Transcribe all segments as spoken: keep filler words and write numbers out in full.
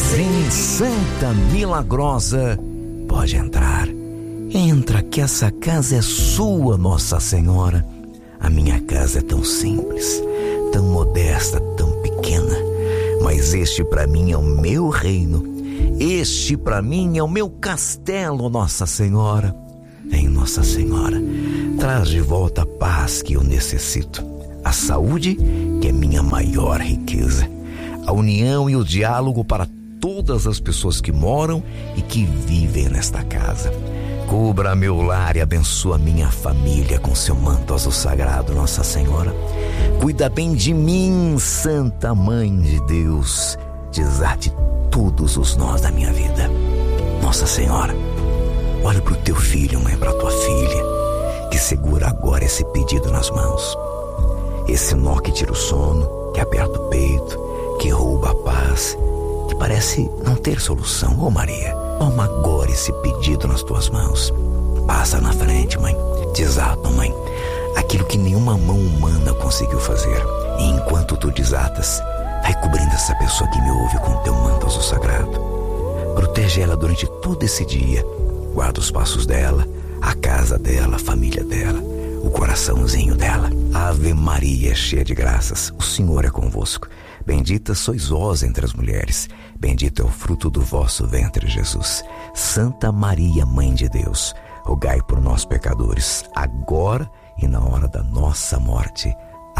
Vem, Santa Milagrosa, pode entrar. Entra que essa casa é sua, Nossa Senhora. A minha casa é tão simples, tão modesta, tão pequena, mas este para mim é o meu reino. Este para mim é o meu castelo, Nossa Senhora. Vem, Nossa Senhora, traz de volta a paz que eu necessito, a saúde que é minha maior riqueza, a união e o diálogo para todas as pessoas que moram e que vivem nesta casa. Cubra meu lar e abençoa minha família com seu manto azul sagrado, Nossa Senhora. Cuida bem de mim, Santa Mãe de Deus. Desate todos os nós da minha vida. Nossa Senhora, olha para o teu filho, mãe, para a tua filha, que segura agora esse pedido nas mãos. Esse nó que tira o sono, que aperta o peito, que rouba a paz, que parece não ter solução. Ô Maria, toma agora esse pedido nas tuas mãos. Passa na frente, mãe. Desata, mãe, aquilo que nenhuma mão humana conseguiu fazer. E enquanto tu desatas, vai cobrindo essa pessoa que me ouve com teu manto azul sagrado. Protege ela durante todo esse dia. Guarda os passos dela, a casa dela, a família dela, o coraçãozinho dela. Ave Maria, cheia de graças, o Senhor é convosco. Bendita sois vós entre as mulheres, bendito é o fruto do vosso ventre, Jesus. Santa Maria, Mãe de Deus, rogai por nós pecadores, agora e na hora da nossa morte.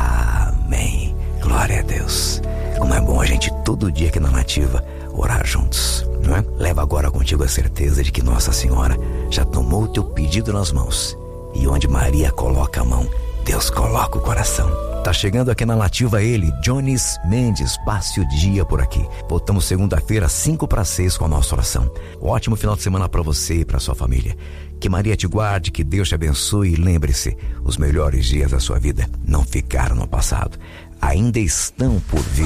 Amém. Glória a Deus. Como é bom a gente todo dia aqui na Nativa orar juntos, não é? Leva agora contigo a certeza de que Nossa Senhora já tomou o teu pedido nas mãos. E onde Maria coloca a mão, Deus coloca o coração. Tá chegando aqui na Nativa ele, Jones Mendes. Passe o dia por aqui. Voltamos segunda-feira, cinco para seis, com a nossa oração. Um ótimo final de semana para você e para sua família. Que Maria te guarde, que Deus te abençoe. E lembre-se, os melhores dias da sua vida não ficaram no passado, ainda estão por vir.